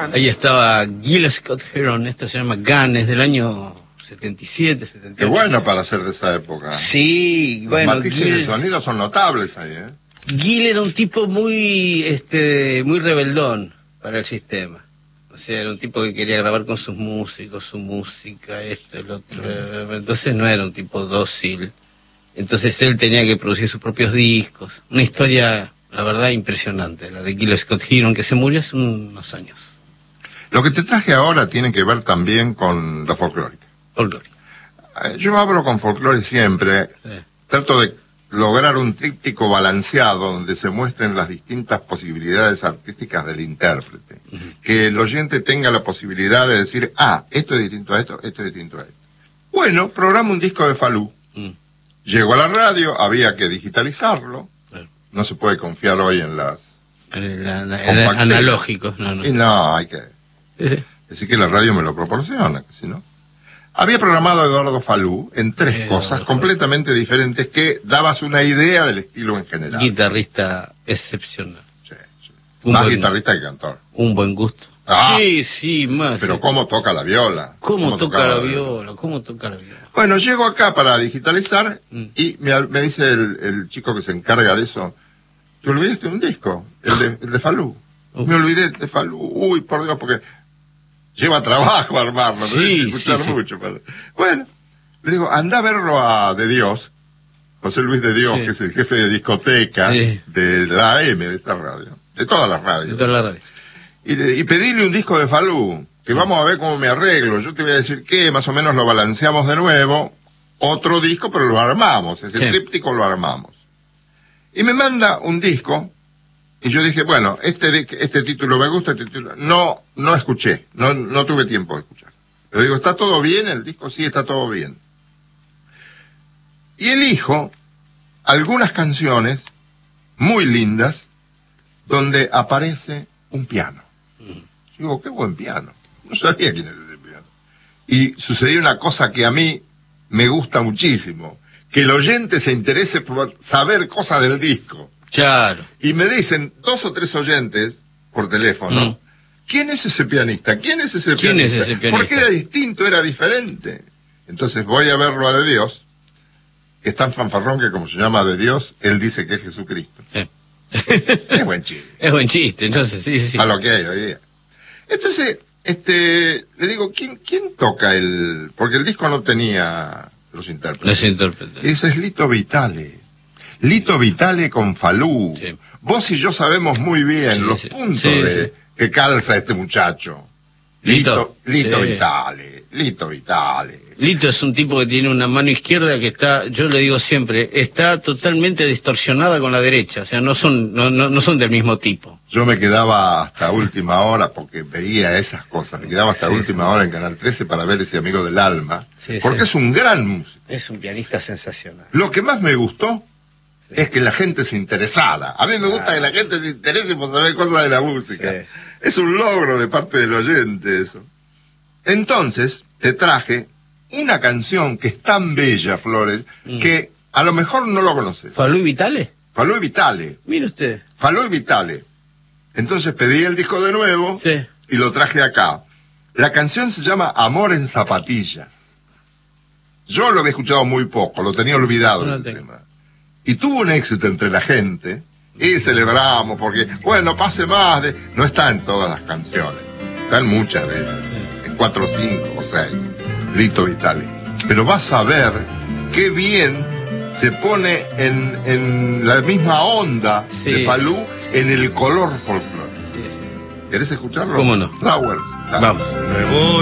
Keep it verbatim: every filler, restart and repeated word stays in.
estaban. Ahí estaba Gil Scott Heron, esto se llama Gun, es del año setenta y siete, setenta y ocho. Qué bueno para ser de esa época. Sí, Los bueno, matices Gil, de sonido son notables ahí, ¿eh? Gil era un tipo muy, este, muy rebeldón para el sistema. O sea, era un tipo que quería grabar con sus músicos, su música, esto, el otro. Entonces no era un tipo dócil. Entonces él tenía que producir sus propios discos. Una historia, la verdad, impresionante, la de Gil Scott Heron, que se murió hace unos años. Lo que te traje ahora tiene que ver también con la folclórica. Folclórica. Yo hablo con folclore siempre. Sí. Trato de lograr un tríptico balanceado donde se muestren las distintas posibilidades artísticas del intérprete. Uh-huh. Que el oyente tenga la posibilidad de decir, ah, esto es distinto a esto, esto es distinto a esto. Bueno, programa un disco de Falú. Uh-huh. Llegó a la radio, había que digitalizarlo. Claro. No se puede confiar hoy en las... El, el, el analógico. No, no. Y no, hay que... Sí, sí. Decir que la radio me lo proporciona, si no... Había programado a Eduardo Falú en tres Eduardo cosas completamente Falú. diferentes que dabas una idea del estilo en general. Guitarrista excepcional. Sí, sí. Más buen, guitarrista que cantor. Un buen gusto. Ah, sí, sí, más. Pero sí. cómo toca la viola. ¿Cómo, ¿Cómo toca la viola? viola? ¿Cómo toca la viola? Bueno, llego acá para digitalizar mm. y me, me dice el, el chico que se encarga de eso, ¿te olvidaste de un disco? El de, el de Falú. Uh. Me olvidé de Falú. Uy, por Dios, porque... lleva trabajo armarlo, sí, tenés que escuchar sí, mucho. Para... Bueno, le digo, anda a verlo a De Dios, José Luis De Dios, sí. que es el jefe de discoteca sí. de la A M de esta radio, de todas las radios. De todas las radios. Y, y pedile un disco de Falú, que sí. vamos a ver cómo me arreglo. Yo te voy a decir que más o menos lo balanceamos de nuevo, otro disco, pero lo armamos, ese sí. tríptico lo armamos. Y me manda un disco. Y yo dije, bueno, este este título me gusta, este título... No, no escuché, no, no tuve tiempo de escuchar. Pero digo, ¿está todo bien el disco? Sí, está todo bien. Y elijo algunas canciones muy lindas donde aparece un piano. Digo, qué buen piano. No sabía quién era ese piano. Y sucedió una cosa que a mí me gusta muchísimo. Que el oyente se interese por saber cosas del disco. Claro. Y me dicen dos o tres oyentes por teléfono, mm. ¿quién es ese pianista? ¿Quién es ese ¿Quién pianista? es ese pianista? Porque era distinto, era diferente. Entonces voy a verlo a De Dios, que es tan fanfarrón que como se llama De Dios, él dice que es Jesucristo. Sí. Es buen chiste. Es buen chiste, entonces, sí, sí. A lo que hay hoy día. Entonces, este, le digo, ¿quién, quién toca el...? Porque el disco no tenía los intérpretes. Los intérpretes. Ese es Lito Vitale. Lito Vitale con Falú. Sí. Vos y yo sabemos muy bien sí, los sí. puntos sí, de, sí. que calza este muchacho. Lito, Lito, Lito sí. Vitale, Lito Vitale. Lito es un tipo que tiene una mano izquierda que está, yo le digo siempre, está totalmente distorsionada con la derecha. O sea, no son, no, no, no son del mismo tipo. Yo me quedaba hasta última hora porque veía esas cosas. Me quedaba hasta sí, última sí. hora en Canal trece para ver ese amigo del alma. Sí, porque sí. es un gran músico. Es un pianista sensacional. Lo que más me gustó es que la gente se interesara. A mí me gusta ah. que la gente se interese por saber cosas de la música. Sí. Es un logro de parte del oyente eso. Entonces, te traje una canción que es tan bella, Flores, mm. que a lo mejor no lo conoces. ¿Falú y Vitale? Falú y Vitale. Mire usted. Falú y Vitale. Entonces pedí el disco de nuevo sí. y lo traje acá. La canción se llama Amor en Zapatillas. Yo lo había escuchado muy poco, lo tenía olvidado no el tema. Y tuvo un éxito entre la gente, y celebramos, porque, bueno, pase más de... No está en todas las canciones, está en muchas de ellas, en cuatro, cinco o seis, Lito Vitale. Pero vas a ver qué bien se pone en, en la misma onda sí. de Falú, en el color folclórico. Sí, sí. ¿Querés escucharlo? ¿Cómo no? Flowers. Vamos. Me voy.